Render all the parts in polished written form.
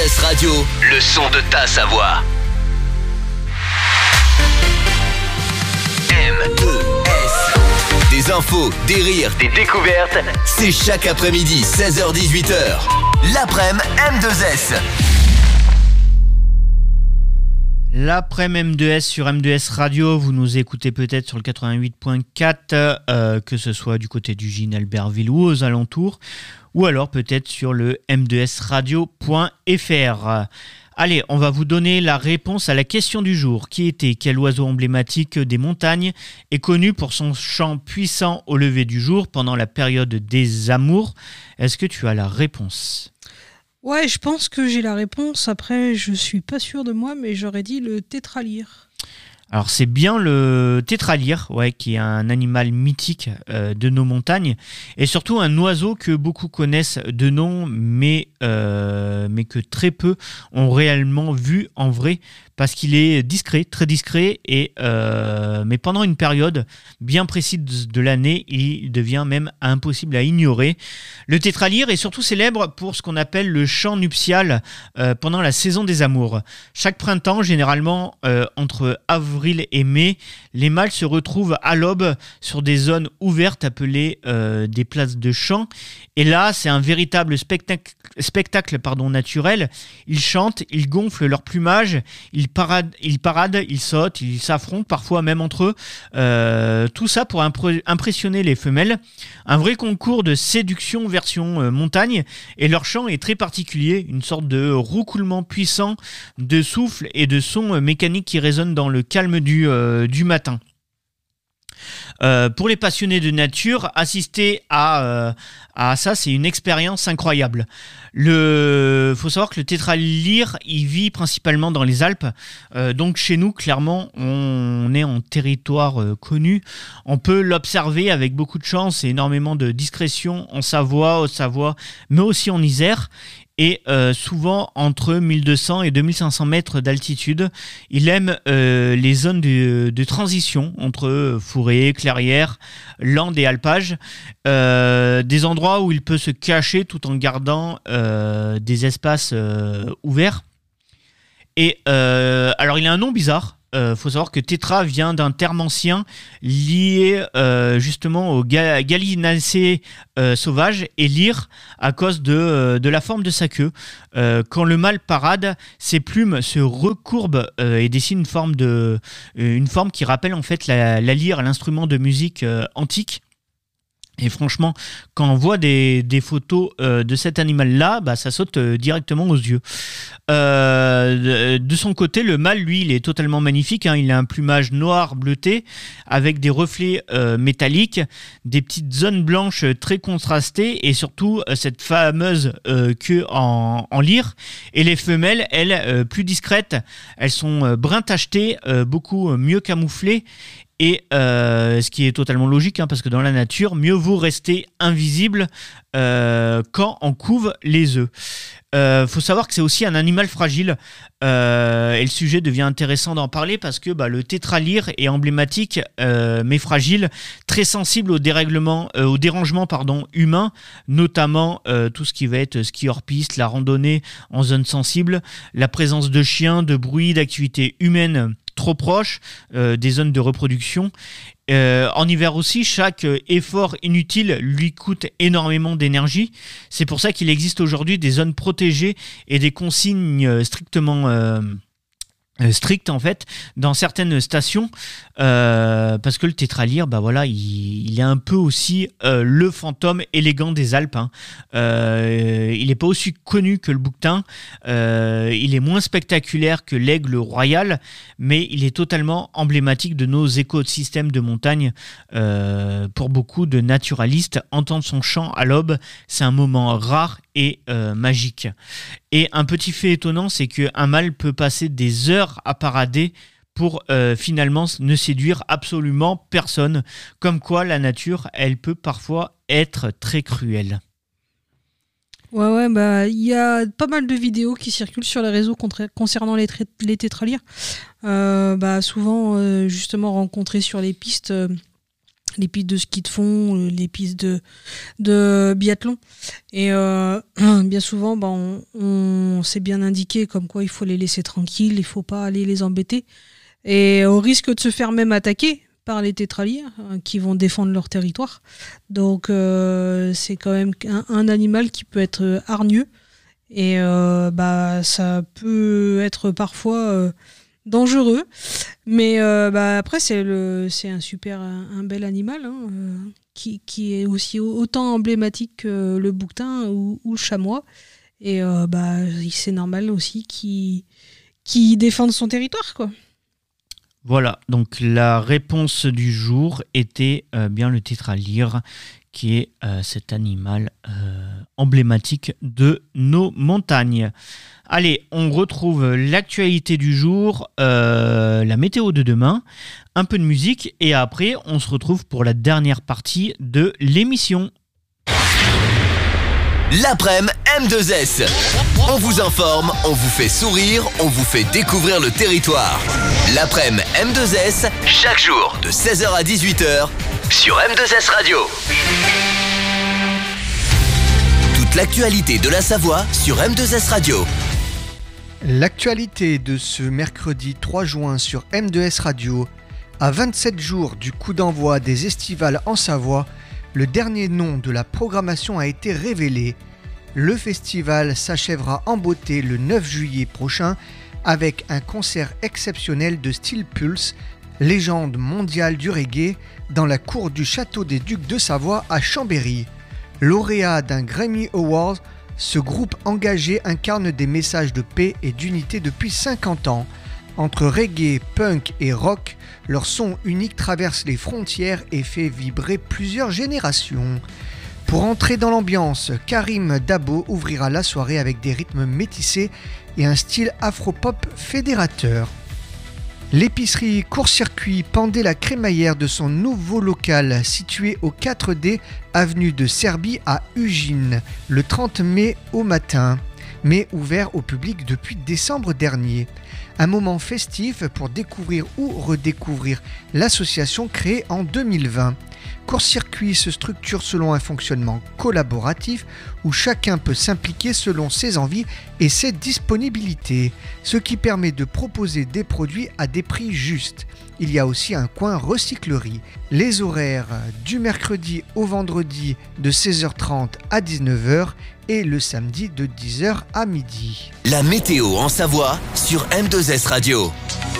M2S Radio, le son de ta Savoie. M2S. Des infos, des rires, des découvertes, c'est chaque après-midi, 16h-18h. L'après-midi M2S. L'après-midi M2S sur M2S Radio, vous nous écoutez peut-être sur le 88.4, que ce soit du côté du Gine, Albertville ou aux alentours, ou alors peut-être sur le m2sradio.fr. Allez, on va vous donner la réponse à la question du jour, qui était: quel oiseau emblématique des montagnes est connu pour son chant puissant au lever du jour pendant la période des amours? Est-ce que tu as la réponse ? Ouais, je pense que j'ai la réponse. Après, je suis pas sûr de moi, mais j'aurais dit le tétralyre. Alors c'est bien le tétralyre, qui est un animal mythique de nos montagnes, et surtout un oiseau que beaucoup connaissent de nom, mais que très peu ont réellement vu en vrai, parce qu'il est discret, très discret, mais pendant une période bien précise de l'année, il devient même impossible à ignorer. Le tétralyre est surtout célèbre pour ce qu'on appelle le chant nuptial pendant la saison des amours. Chaque printemps, généralement entre avril et mai, les mâles se retrouvent à l'aube sur des zones ouvertes appelées des places de chant. Et là, c'est un véritable spectacle naturel. Ils chantent, ils gonflent leur plumage, ils paradent, ils sautent, ils s'affrontent parfois même entre eux. Tout ça pour impressionner les femelles. Un vrai concours de séduction version montagne. Et leur chant est très particulier, une sorte de roucoulement puissant de souffle et de sons mécaniques qui résonnent dans le calme du matin. Pour les passionnés de nature, assister à ça, c'est une expérience incroyable. Faut savoir que le tétralyre, il vit principalement dans les Alpes. Donc chez nous, clairement, on est en territoire connu. On peut l'observer avec beaucoup de chance et énormément de discrétion en Savoie, Haute-Savoie, mais aussi en Isère. Et souvent entre 1200 et 2500 mètres d'altitude. Il aime les zones de transition entre forêt, clairière, landes et alpages. Des endroits où il peut se cacher tout en gardant des espaces ouverts. Et alors il a un nom bizarre. Faut savoir que tétra vient d'un terme ancien lié justement aux gallinacés sauvages, et lyre à cause de la forme de sa queue. Quand le mâle parade, ses plumes se recourbent et dessinent une forme qui rappelle en fait la lyre, l'instrument de musique antique. Et franchement, quand on voit des photos de cet animal-là, ça saute directement aux yeux. De son côté, le mâle, lui, il est totalement magnifique. Il a un plumage noir bleuté avec des reflets métalliques, des petites zones blanches très contrastées et surtout cette fameuse queue en lyre. Et les femelles, elles, plus discrètes, elles sont brun tacheté, beaucoup mieux camouflées. Et ce qui est totalement logique, parce que dans la nature, mieux vaut rester invisible quand on couve les œufs. Faut savoir que c'est aussi un animal fragile, et le sujet devient intéressant d'en parler parce que le tétralyre est emblématique, mais fragile, très sensible au dérangement humain, notamment tout ce qui va être ski hors piste, la randonnée en zone sensible, la présence de chiens, de bruit, d'activités humaines trop proches des zones de reproduction. En hiver aussi, chaque effort inutile lui coûte énormément d'énergie. C'est pour ça qu'il existe aujourd'hui des zones protégées et des consignes strictement strictes en fait dans certaines stations, parce que le tétralyre, il est un peu aussi le fantôme élégant des Alpes. Il n'est pas aussi connu que le bouquetin, il est moins spectaculaire que l'aigle royal, mais il est totalement emblématique de nos écosystèmes de montagne. Pour beaucoup de naturalistes, entendre son chant à l'aube, c'est un moment rare et magique. Et un petit fait étonnant, c'est qu'un mâle peut passer des heures à parader pour finalement ne séduire absolument personne. Comme quoi la nature, elle peut parfois être très cruelle. Ouais, il y a pas mal de vidéos qui circulent sur les réseaux concernant les tétralyres. Souvent, justement rencontrés sur les pistes les pistes de ski de fond, les pistes de biathlon. Et bien souvent, on s'est bien indiqué comme quoi il faut les laisser tranquilles, il ne faut pas aller les embêter. Et au risque de se faire même attaquer par les tétraliers qui vont défendre leur territoire. Donc c'est quand même un animal qui peut être hargneux. Et ça peut être parfois dangereux, mais après c'est un bel animal qui est aussi autant emblématique que le bouquetin ou le chamois, et c'est normal aussi qu'il défende son territoire, quoi. Voilà, donc la réponse du jour était bien le tétralyre, qui est cet animal emblématique de nos montagnes. Allez, on retrouve l'actualité du jour, la météo de demain, un peu de musique, et après on se retrouve pour la dernière partie de l'émission. L'après-midi M2S. On vous informe, on vous fait sourire, on vous fait découvrir le territoire. L'après-midi M2S, chaque jour de 16h à 18h sur M2S Radio. Toute l'actualité de la Savoie sur M2S Radio. L'actualité de ce mercredi 3 juin sur M2S Radio. À 27 jours du coup d'envoi des estivales en Savoie, le dernier nom de la programmation a été révélé. Le festival s'achèvera en beauté le 9 juillet prochain avec un concert exceptionnel de Steel Pulse, légende mondiale du reggae, dans la cour du Château des Ducs de Savoie à Chambéry. Lauréat d'un Grammy Award, ce groupe engagé incarne des messages de paix et d'unité depuis 50 ans. Entre reggae, punk et rock, leur son unique traverse les frontières et fait vibrer plusieurs générations. Pour entrer dans l'ambiance, Karim Dabo ouvrira la soirée avec des rythmes métissés et un style afro-pop fédérateur. L'épicerie Court-Circuit pendait la crémaillère de son nouveau local situé au 4D avenue de Serbie à Ugine le 30 mai au matin, mais ouvert au public depuis décembre dernier. Un moment festif pour découvrir ou redécouvrir l'association créée en 2020. Court-Circuit se structure selon un fonctionnement collaboratif où chacun peut s'impliquer selon ses envies et ses disponibilités, ce qui permet de proposer des produits à des prix justes. Il y a aussi un coin recyclerie. Les horaires du mercredi au vendredi de 16h30 à 19h et le samedi de 10h à midi. La météo en Savoie sur M2S Radio.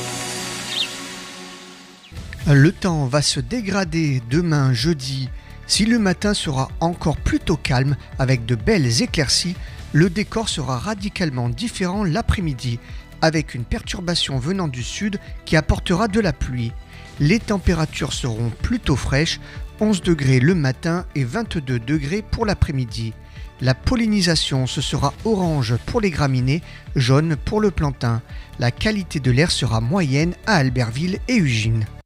Le temps va se dégrader demain jeudi. Si le matin sera encore plutôt calme avec de belles éclaircies, le décor sera radicalement différent l'après-midi avec une perturbation venant du sud qui apportera de la pluie. Les températures seront plutôt fraîches, 11 degrés le matin et 22 degrés pour l'après-midi. La pollinisation, ce sera orange pour les graminées, jaune pour le plantain. La qualité de l'air sera moyenne à Albertville et Ugine.